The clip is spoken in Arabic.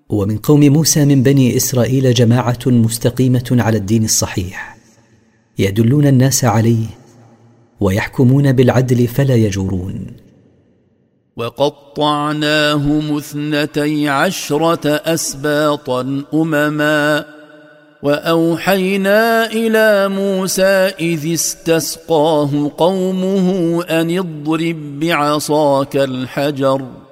ومن قوم موسى من بني إسرائيل جماعة مستقيمة على الدين الصحيح، يدلون الناس عليه ويحكمون بالعدل فلا يجورون. وقطعناهم 12 أسباطا أمما، وأوحينا إلى موسى إذ استسقاه قومه أن اضرب بعصاك الحجر